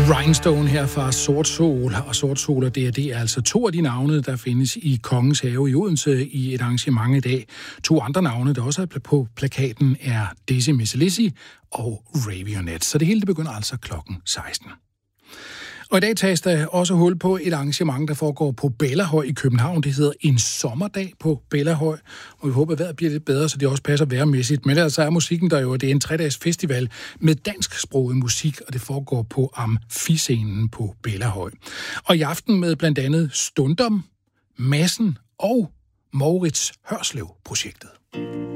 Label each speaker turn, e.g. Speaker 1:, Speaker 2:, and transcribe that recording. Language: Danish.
Speaker 1: Rhinestone her fra Sort Sol, og Sort Sol og D&D er altså to af de navne, der findes i Kongens Have i Odense i et arrangement i dag. To andre navne, der også er på plakaten, er Dizzy Mizzy og Ravionet. Så det hele det begynder altså klokken 16. Og i dag tages der også hul på et arrangement, der foregår på Bellahøj i København. Det hedder En Sommerdag på Bellahøj, og vi håber, at vejret bliver lidt bedre, så det også passer vejrmæssigt. Men altså er musikken der jo, det er en 3-dages festival med dansksproget musik, og det foregår på Amfiscenen på Bellahøj. Og i aften med blandt andet Stundom, Madsen og Moritz Hørslev-projektet.